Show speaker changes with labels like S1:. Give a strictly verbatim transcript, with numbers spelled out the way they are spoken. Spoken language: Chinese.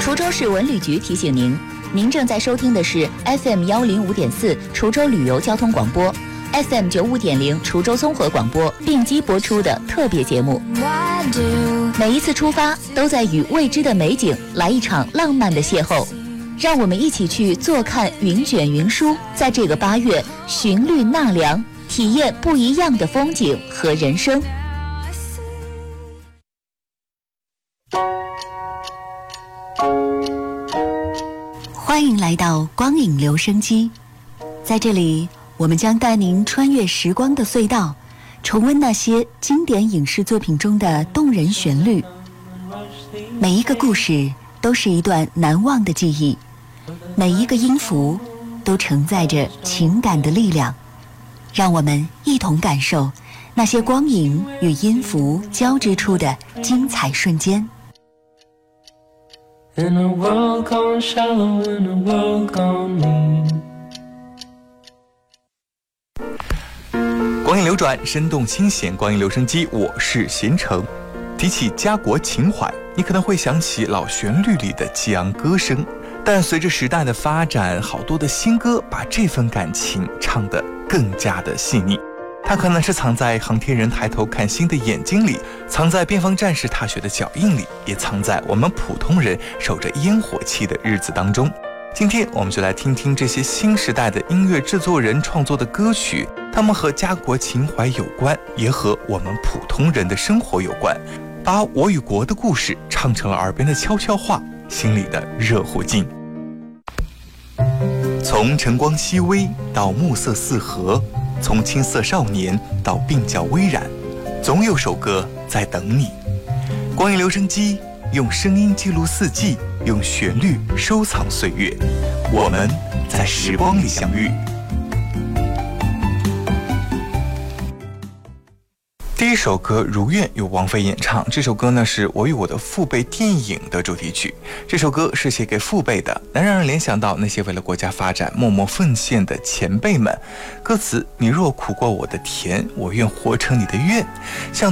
S1: 滁州市文旅局提醒您，您正在收听的是 F M 幺零五点四滁州旅游交通广播 ，F M 九五点零滁州综合广播并机播出的特别节目。每一次出发，都在与未知的美景来一场浪漫的邂逅。让我们一起去坐看云卷云舒，在这个八月寻绿纳凉，体验不一样的风景和人生。欢迎来到光影留声机，在这里我们将带您穿越时光的隧道，重温那些经典影视作品中的动人旋律。每一个故事都是一段难忘的记忆，每一个音符都承载着情感的力量。让我们一同感受那些光影与音符交织出的精彩瞬间。
S2: In a world gone shallow, in a world gone mean.
S3: 光影流转，生动清闲，光影留声机，我是贤成。提起家国情怀，你可能会想起老旋律里的激昂歌声，但随着时代的发展，好多的新歌把这份感情唱得更加的细腻。它可能是藏在航天人抬头看星的眼睛里，藏在边防战士踏雪的脚印里，也藏在我们普通人守着烟火气的日子当中。今天我们就来听听这些新时代的音乐制作人创作的歌曲，他们和家国情怀有关，也和我们普通人的生活有关，把我与国的故事唱成了耳边的悄悄话，心里的热乎劲。从晨光熹微到暮色四合，从青涩少年到鬓角微染，总有首歌在等你。光影留声机，用声音记录四季，用旋律收藏岁月，我们在时光里相遇。第一首歌《如愿》由王菲演唱，这首歌呢是我与我的父辈电影的主题曲。这首歌是写给父辈的，能让人联想到那些为了国家发展默默奉献的前辈们。歌词：你若苦过我的甜，我愿活成你的愿，像